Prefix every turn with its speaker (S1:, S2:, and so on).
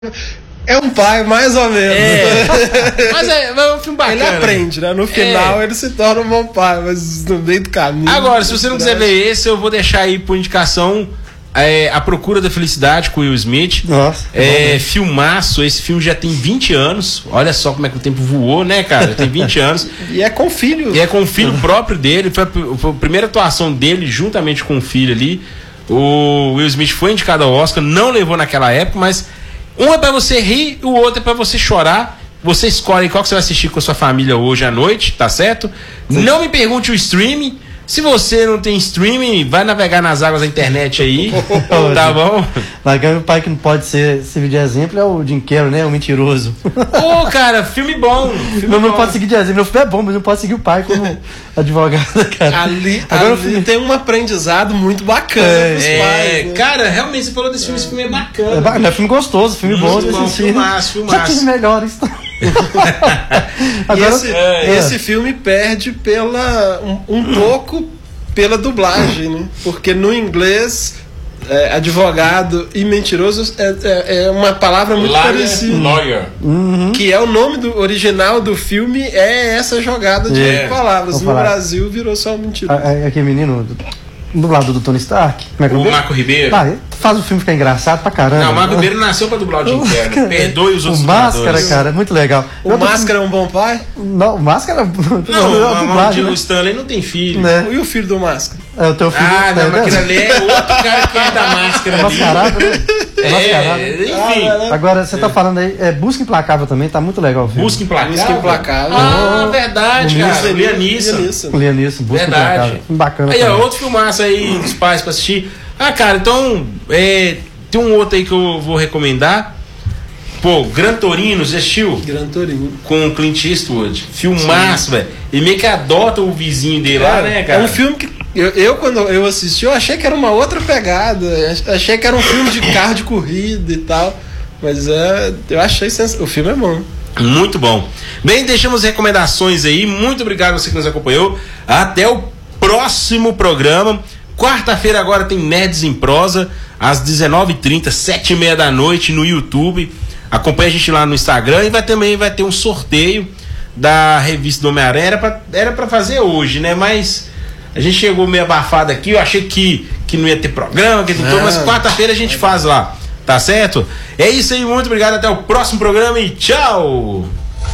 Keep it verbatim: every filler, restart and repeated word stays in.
S1: É um pai, mais ou menos.
S2: É. Mas é, é um filme bacana.
S1: Ele aprende, né? No final é. ele se torna um bom pai, mas no meio do caminho.
S2: Agora, se você não quiser ver esse, eu vou deixar aí por indicação é, A Procura da Felicidade com Will Smith.
S1: Nossa.
S2: É, filmaço. Esse filme já tem vinte anos. Olha só como é que o tempo voou, né, cara? Tem vinte anos.
S1: E é com o filho.
S2: E é com o filho próprio dele. Foi a, foi a primeira atuação dele juntamente com o filho ali. O Will Smith foi indicado ao Oscar, não levou naquela época, mas um é pra você rir, o outro é pra você chorar. Você escolhe qual que você vai assistir com a sua família hoje à noite, tá certo? Sim. Não me pergunte o streaming. Se você não tem streaming, vai navegar nas águas da internet aí. Tá bom?
S3: Mas o pai que não pode ser servir de exemplo é o Jim Carrey, né? O mentiroso.
S2: Ô, oh, cara, filme bom. Filme
S3: não,
S2: bom.
S3: Não pode seguir de exemplo. O filme é bom, mas não pode seguir o pai como advogado, cara.
S1: Ali, Agora, ali filme... tem um aprendizado muito bacana
S2: é,
S1: pros
S2: é,
S1: pais. Né?
S2: Cara, realmente, você falou desse filme, esse filme é bacana.
S3: É, bacana, é filme gostoso, filme
S2: muito
S3: bom.
S2: bom, filmaço, filmaço.
S3: Já tive melhores.
S1: Agora, esse, é, esse filme perde pela um, um pouco pela dublagem, né? Porque no inglês é, advogado e mentiroso é, é, é uma palavra muito
S2: Liar,
S1: parecida.
S2: Lawyer.
S1: Uhum. Que é o nome do original do filme, é essa jogada de é. palavras. Vou no falar. Brasil virou só mentiroso.
S3: É aquele menino dublador do Tony Stark.
S2: Como é que o Marco Ribeiro.
S3: Ah, faz o filme ficar engraçado pra caramba.
S2: Não, o Marco Ribeiro nasceu pra dublar o Jim Carrey. Perdoe os outros
S3: O Máscara, cara, é muito legal.
S1: O eu Máscara tô... é um bom pai?
S3: Não, o Máscara...
S2: Não, não, dublagem, o né? Stanley não tem filho.
S1: Né? E o filho do Máscara?
S3: É o teu filho.
S2: Ah, não, mas aquele ali é outro cara que é da Máscara.
S3: É mascarado, né?
S2: É, mascarado. Enfim.
S3: Ah, agora, você tá falando aí, é Busca Implacável também, tá muito legal o filme.
S2: Busca Implacável?
S1: Busca Implacável.
S2: Ah, verdade, cara. Lianisson.
S3: Lianisson, Busca Implacável. Bacana.
S2: Aí, ó, outro filmaço aí dos pais pra assistir. Ah, cara, então, é, tem um outro aí que eu vou recomendar. Pô, Gran Torino, você assistiu?
S1: Gran Torino.
S2: Com o Clint Eastwood. Filmaço, velho. Ele meio que adota o vizinho dele lá, né, cara?
S1: É um filme que eu, eu, quando eu assisti, eu achei que era uma outra pegada. Achei que era um filme de carro de corrida e tal. Mas é, eu achei sens... o filme é bom.
S2: Muito bom. Bem, deixamos recomendações aí. Muito obrigado a você que nos acompanhou. Até o próximo programa. Quarta-feira agora tem Nerds em Prosa, às dezenove e trinta, sete e meia da noite no YouTube. Acompanhe a gente lá no Instagram e vai, também vai ter um sorteio da revista do Homem-Aranha. Era pra, era pra fazer hoje, né? Mas a gente chegou meio abafado aqui. Eu achei que, que não ia ter programa, que tudo, mas quarta-feira a gente faz lá. Tá certo? É isso aí, muito obrigado. Até o próximo programa e tchau!